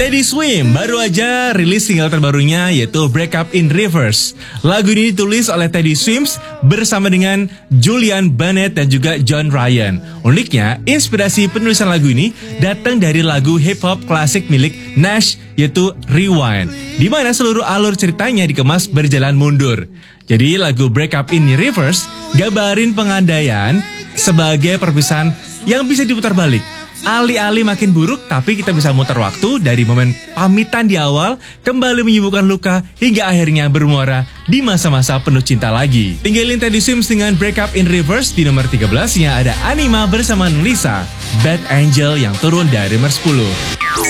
Teddy Swims baru aja rilis single terbarunya yaitu Break Up in Reverse. Lagu ini ditulis oleh Teddy Swims bersama dengan Julian Bennett dan juga John Ryan. Uniknya, inspirasi penulisan lagu ini datang dari lagu hip hop klasik milik Nash yaitu Rewind, di mana seluruh alur ceritanya dikemas berjalan mundur. Jadi lagu Break Up in Reverse gabarin pengandaian sebagai perpisahan yang bisa diputar balik. Alih-alih makin buruk, tapi kita bisa muter waktu dari momen pamitan di awal, kembali menyembuhkan luka, hingga akhirnya bermuara di masa-masa penuh cinta lagi. Tinggalin Teddy Swims dengan Break Up in Reverse di nomor 13-nya ada Anima bersama Lisa, Bad Angel yang turun dari nomor 10.